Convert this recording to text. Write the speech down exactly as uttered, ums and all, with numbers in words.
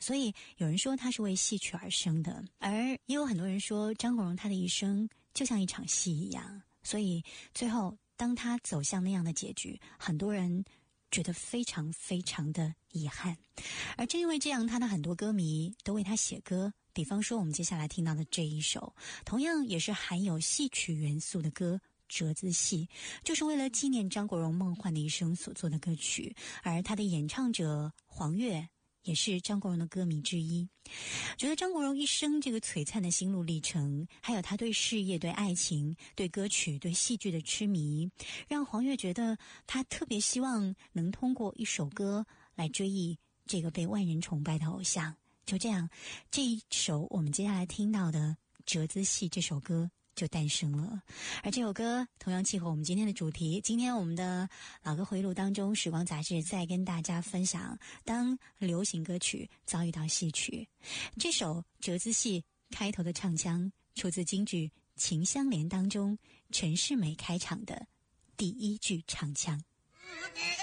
所以有人说他是为戏曲而生的，而也有很多人说张国荣他的一生就像一场戏一样，所以最后当他走向那样的结局，很多人觉得非常非常的遗憾。而正因为这样，他的很多歌迷都为他写歌，比方说我们接下来听到的这一首同样也是含有戏曲元素的歌《折子戏》，就是为了纪念张国荣梦幻的一生所做的歌曲，而他的演唱者黄越也是张国荣的歌迷之一。觉得张国荣一生这个璀璨的心路历程，还有他对事业、对爱情、对歌曲、对戏剧的痴迷，让黄越觉得他特别希望能通过一首歌来追忆这个被万人崇拜的偶像。就这样，这一首我们接下来听到的《折子戏》这首歌就诞生了。而这首歌同样契合我们今天的主题，今天我们的老歌回忆录当中，时光杂志在跟大家分享当流行歌曲遭遇到戏曲。这首折子戏开头的唱腔出自京剧《秦香莲》当中陈世美开场的第一句唱腔。